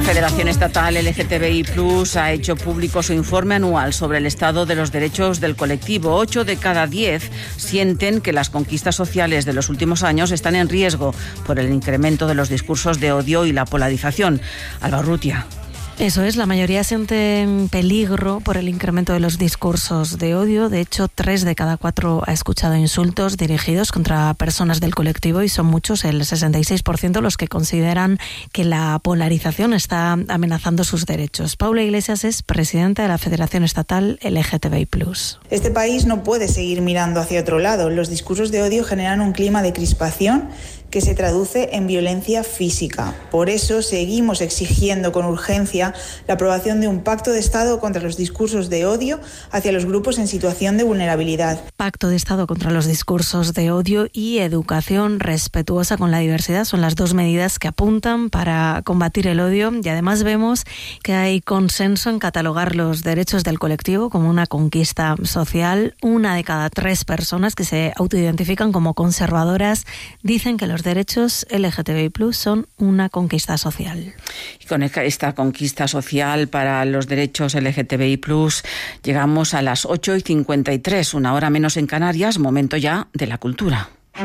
La Federación Estatal LGTBI+ ha hecho público su informe anual sobre el estado de los derechos del colectivo. 8 de cada 10 sienten que las conquistas sociales de los últimos años están en riesgo por el incremento de los discursos de odio y la polarización. Alba Urrutia. Eso es, la mayoría siente en peligro por el incremento de los discursos de odio. De hecho, 3 de cada 4 ha escuchado insultos dirigidos contra personas del colectivo y son muchos, el 66%, los que consideran que la polarización está amenazando sus derechos. Paula Iglesias es presidenta de la Federación Estatal LGTBI+. Este país no puede seguir mirando hacia otro lado. Los discursos de odio generan un clima de crispación que se traduce en violencia física. Por eso seguimos exigiendo con urgencia la aprobación de un pacto de Estado contra los discursos de odio hacia los grupos en situación de vulnerabilidad. Pacto de Estado contra los discursos de odio y educación respetuosa con la diversidad son las dos medidas que apuntan para combatir el odio, y además vemos que hay consenso en catalogar los derechos del colectivo como una conquista social. 1 de cada 3 personas que se autoidentifican como conservadoras dicen que los derechos LGTBI+ son una conquista social. Y con esta conquista social para los derechos LGTBI+, llegamos a las 8:53, 1 hora menos en Canarias, momento ya de la cultura.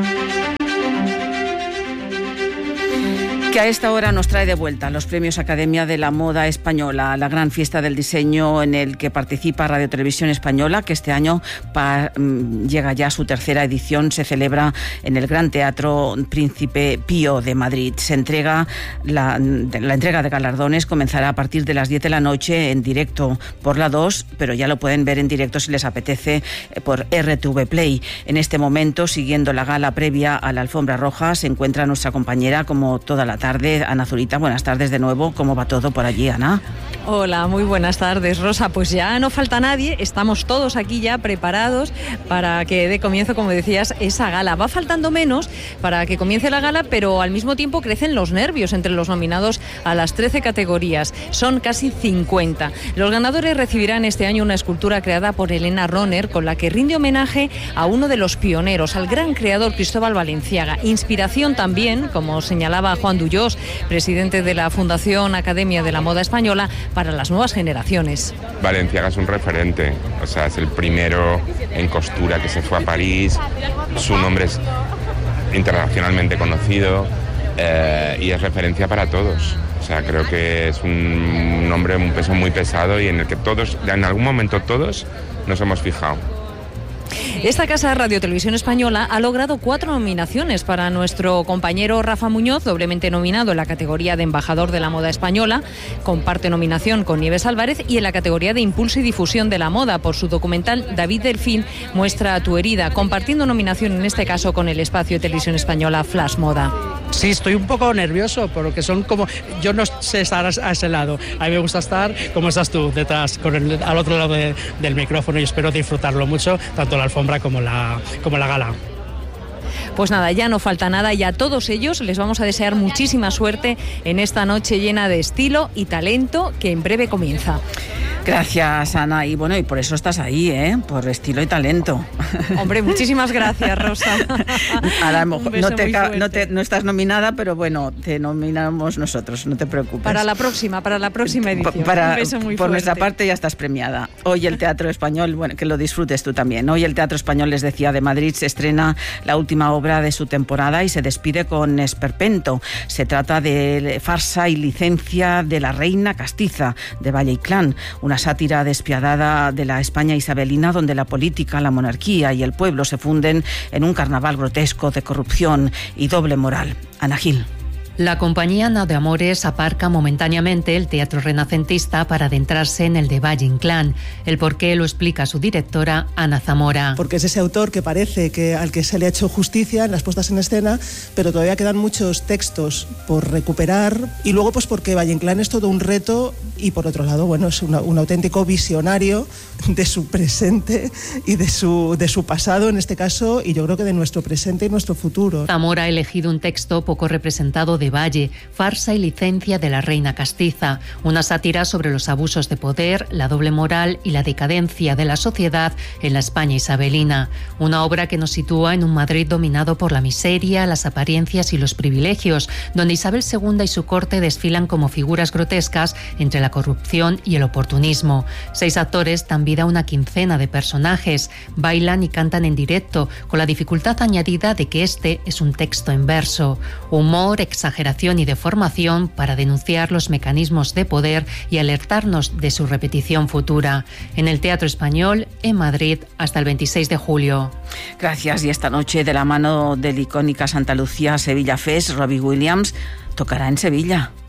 Que a esta hora nos trae de vuelta los premios Academia de la Moda Española, la gran fiesta del diseño en el que participa Radio Televisión Española, que este año llega ya a su 3ª edición, se celebra en el Gran Teatro Príncipe Pío de Madrid. La entrega de galardones comenzará a partir de las 10 de la noche en directo por la 2, pero ya lo pueden ver en directo si les apetece por RTV Play. En este momento, siguiendo la gala previa a la alfombra roja, se encuentra nuestra compañera como toda la tarde, Ana Zurita. Buenas tardes de nuevo. ¿Cómo va todo por allí, Ana? Hola, muy buenas tardes, Rosa. Pues ya no falta nadie, estamos todos aquí ya preparados para que dé comienzo, como decías, esa gala. Va faltando menos para que comience la gala, pero al mismo tiempo crecen los nervios entre los nominados a las 13 categorías. Son casi 50. Los ganadores recibirán este año una escultura creada por Elena Roner, con la que rinde homenaje a uno de los pioneros, al gran creador Cristóbal Valenciaga. Inspiración también, como señalaba Juan Dullós, presidente de la Fundación Academia de la Moda Española, para las nuevas generaciones. Valenciaga es un referente, o sea, es el primero en costura que se fue a París, su nombre es internacionalmente conocido y es referencia para todos. O sea, creo que es un nombre, un peso muy pesado y en el que todos, en algún momento todos, nos hemos fijado. Esta casa Radio Televisión Española ha logrado 4 nominaciones para nuestro compañero Rafa Muñoz, doblemente nominado en la categoría de embajador de la moda española, comparte nominación con Nieves Álvarez, y en la categoría de impulso y difusión de la moda por su documental David Delfín muestra tu herida, compartiendo nominación en este caso con el espacio de Televisión Española Flash Moda. Sí, estoy un poco nervioso porque son como, yo no sé estar a ese lado, a mí me gusta estar como estás tú, detrás, al otro lado del micrófono, y espero disfrutarlo mucho, tanto la alfombra como la gala. Pues nada, ya no falta nada, y a todos ellos les vamos a desear muchísima suerte en esta noche llena de estilo y talento que en breve comienza. Gracias, Ana, y bueno, y por eso estás ahí, por estilo y talento. Hombre, muchísimas gracias, Rosa. Ahora, a lo mejor no estás nominada, pero bueno, te nominamos nosotros, no te preocupes. Para la próxima edición. Un beso muy por fuerte. nuestra parte ya estás premiada. Hoy el Teatro Español, bueno, que lo disfrutes tú también. Hoy el Teatro Español, les decía, de Madrid, se estrena la última obra de su temporada y se despide con Esperpento. Se trata de Farsa y licencia de la reina castiza, de Valle Inclán, una sátira despiadada de la España isabelina, donde la política, la monarquía y el pueblo se funden en un carnaval grotesco de corrupción y doble moral. Ana Gil. La compañía Nao de Amores aparca momentáneamente el teatro renacentista para adentrarse en el de Valle Inclán. El porqué lo explica su directora, Ana Zamora. Porque es ese autor que parece que al que se le ha hecho justicia en las puestas en escena, pero todavía quedan muchos textos por recuperar, y luego pues porque Valle Inclán es todo un reto y por otro lado, bueno, es un auténtico visionario de su presente y de su pasado en este caso, y yo creo que de nuestro presente y nuestro futuro. Zamora ha elegido un texto poco representado de Valle, Farsa y licencia de la reina castiza, una sátira sobre los abusos de poder, la doble moral y la decadencia de la sociedad en la España isabelina. Una obra que nos sitúa en un Madrid dominado por la miseria, las apariencias y los privilegios, donde Isabel II y su corte desfilan como figuras grotescas entre la corrupción y el oportunismo. 6 actores dan vida a una quincena de personajes, bailan y cantan en directo, con la dificultad añadida de que este es un texto en verso. Humor, exageración y deformación para denunciar los mecanismos de poder y alertarnos de su repetición futura. En el Teatro Español, en Madrid, hasta el 26 de julio. Gracias. Y esta noche, de la mano del icónica Santa Lucía Sevilla Fest, Robbie Williams tocará en Sevilla.